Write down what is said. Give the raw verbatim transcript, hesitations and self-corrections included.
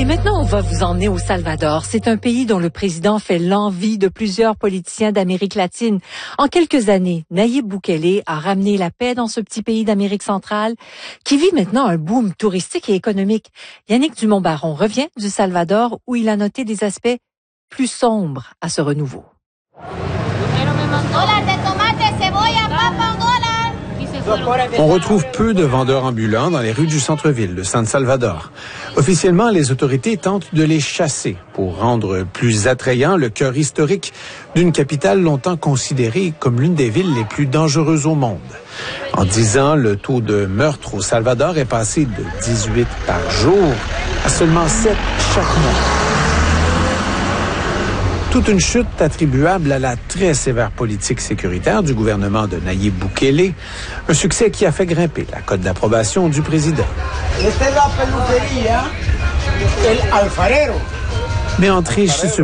maintenant, on va vous emmener au Salvador. C'est un pays dont le président fait l'envie de plusieurs politiciens d'Amérique latine. En quelques années, Nayib Bukele a ramené la paix dans ce petit pays d'Amérique centrale qui vit maintenant un boom touristique et économique. Yannick Dumont-Baron revient du Salvador où il a noté des aspects plus sombres à ce renouveau. On retrouve peu de vendeurs ambulants dans les rues du centre-ville de San Salvador. Officiellement, les autorités tentent de les chasser pour rendre plus attrayant le cœur historique d'une capitale longtemps considérée comme l'une des villes les plus dangereuses au monde. En dix ans, le taux de meurtre au Salvador est passé de dix-huit par jour à seulement sept chaque mois. Toute une chute attribuable à la très sévère politique sécuritaire du gouvernement de Nayib Bukele, un succès qui a fait grimper la cote d'approbation du président. Mais entrer chez ce